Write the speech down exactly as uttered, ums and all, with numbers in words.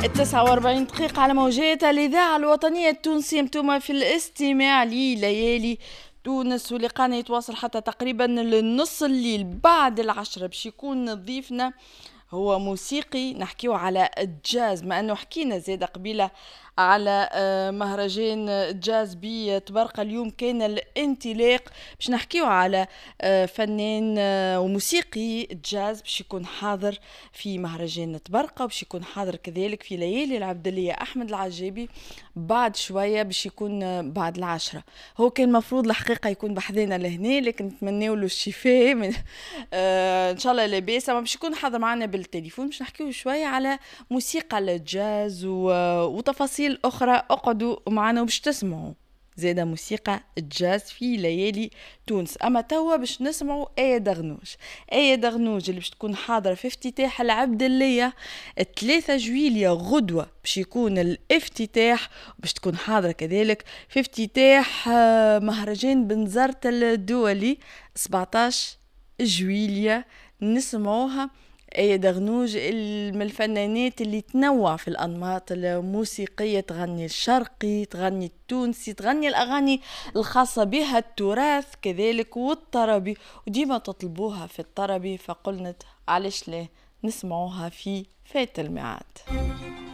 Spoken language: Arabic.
التسعة وأربعين دقيقة على موجات الإذاعة الوطنية التونسية. انتم في الاستماع لليالي تونس، واللي قانا يتواصل حتى تقريبا لنص الليل بعد العشرة. باش يكون ضيفنا هو موسيقي، نحكيو على الجاز، ما أنه حكينا زيادة قبيلة على مهرجان جاز بتبرقة. اليوم كان الانطلاق، باش نحكيو على فنان وموسيقي جاز باش يكون حاضر في مهرجان تبرقة، باش يكون حاضر كذلك في ليالي العبدلية أحمد العجيبي بعد شوية، باش يكون بعد العشرة. هو كان مفروض الحقيقة يكون بحذنا لهنا، لكن نتمنوا له الشفاء من آه ان شاء الله لاباس. اما باش يكون حاضر معنا بالتليفون باش نحكيو شوية على موسيقى الجاز و... وتفاصيل أخرى. اقعدوا معنا وباش تسمعوا زيادة موسيقى الجاز في ليالي تونس. أما توا باش نسمعوا آية دغنوج. آية دغنوج اللي باش تكون حاضرة في افتتاح العبدلية ثلاثة جويلية غدوة، باش يكون الافتتاح، باش تكون حاضرة كذلك في افتتاح مهرجان بنزرت الدولي سبعتاش جويلية. نسمعوها آية دغنوج من الفنانات اللي تنوع في الأنماط الموسيقية، تغني الشرقي، تغني التونسي، تغني الأغاني الخاصة بها، التراث كذلك والطربي، وديما تطلبوها في الطربي، فقلنا علاش لا نسمعوها في فات الميعاد.